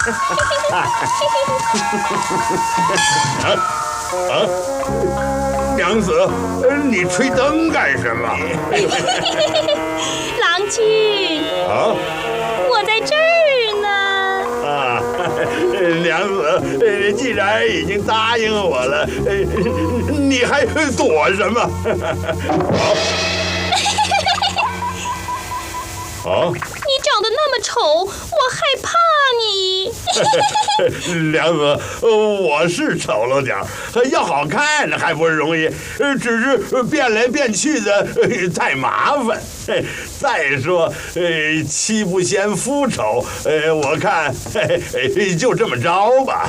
娘子，你吹灯干什么？ 郎君，我在这儿呢。 娘子，既然已经答应我了，你还躲什么？ 你长得那么丑，我害怕你。 娘子，我是丑了点要好看还不容易，只是变来变去的太麻烦。再说，妻不嫌夫丑，我看就这么着吧。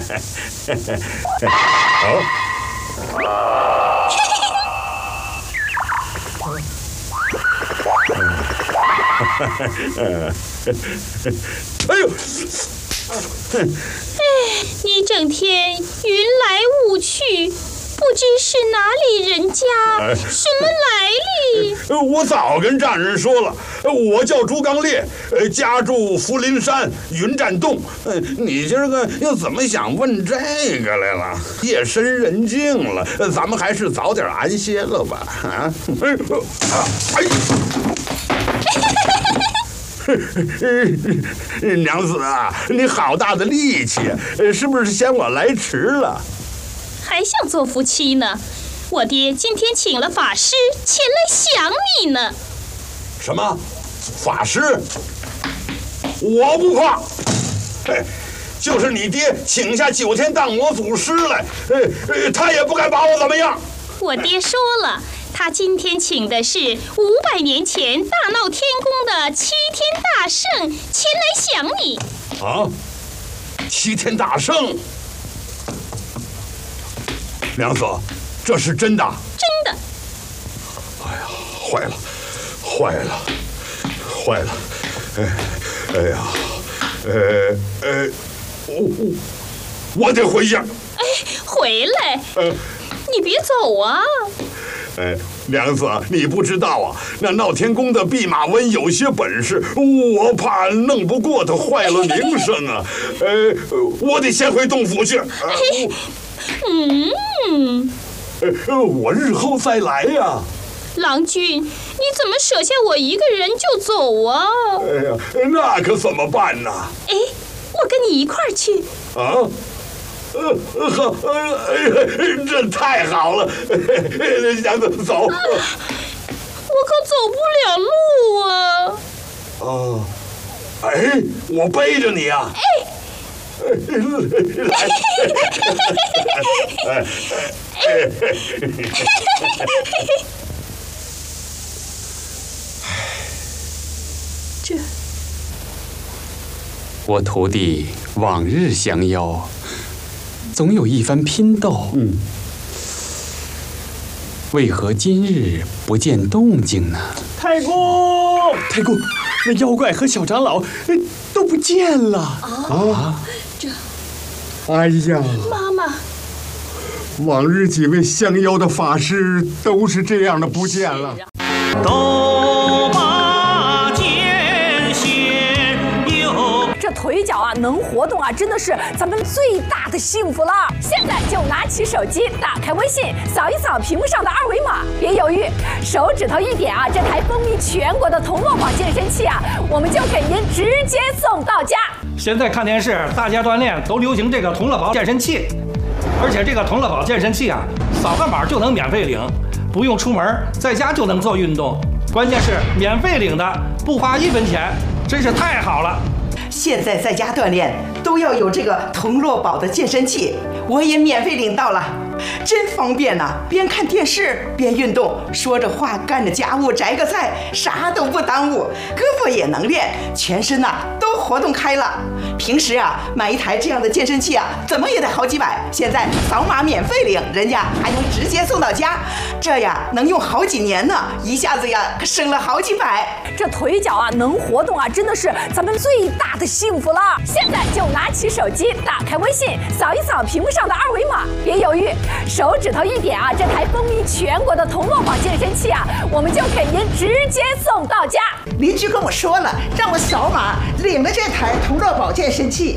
哎呦！ 你整天云来雾去，不知是哪里人家，什么来历？ 我早跟丈人说了，我叫朱刚烈，家住福林山云栈洞。你今儿个又怎么想问这个来了？夜深人静了，咱们还是早点安歇了吧。娘子啊，你好大的力气，是不是嫌我来迟了？ 还想做夫妻呢？我爹今天请了法师前来想你呢。 什么？法师？我不怕。就是你爹请下9天荡魔祖师来，他也不敢把我怎么样。 我爹说了。他今天请的是500年前大闹天宫的7天大圣前来想你。 7天大圣？娘子，这是真的？ 真的。 哎呀，坏了！哎呀，我得回去。 回来！你别走啊！ 娘子，你不知道啊，那闹天宫的弼马温有些本事，我怕弄不过他，坏了名声啊。我得先回洞府去。我日后再来呀。 郎君，你怎么舍下我一个人就走啊？ 哎呀，那可怎么办呢？ 我跟你一块儿去。 好，这太好了，娘子走。 我可走不了路啊。 我背着你啊。来。 我徒弟往日降妖，总有一番拼斗。为何今日不见动静呢？ 太公，那妖怪和小长老都不见了。 哎呀， 妈妈， 往日几位降妖的法师都是这样的不见了。 这腿脚啊能活动啊，真的是咱们最大的幸福了。现在就拿起手机，打开微信，扫一扫屏幕上的2维码，别犹豫，手指头一点啊，这台风靡全国的同乐宝健身器啊，我们就给您直接送到家。 现在看电视，大家锻炼都流行这个同乐宝健身器，而且这个同乐宝健身器啊，扫个码就能免费领，不用出门，在家就能做运动，关键是免费领的，不花1分钱，真是太好了。 现在在家锻炼都要有这个同乐宝的健身器，我也免费领到了，真方便呐！边看电视边运动，说着话干着家务，摘个菜，啥都不耽误，胳膊也能练，全身呐都活动开了。平时啊买一台这样的健身器啊，怎么也得好几百，现在扫码免费领，人家还能直接送到家，这呀能用好几年呢，一下子呀可省了好几百。 这腿脚啊能活动啊，真的是咱们最大的幸福了。现在就拿起手机，打开微信，扫一扫屏幕上的2维码，别犹豫，手指头一点啊，这台风靡全国的同乐宝健身器啊，我们就给您直接送到家。 邻居跟我说了，让我扫码领了这台同乐宝健身器。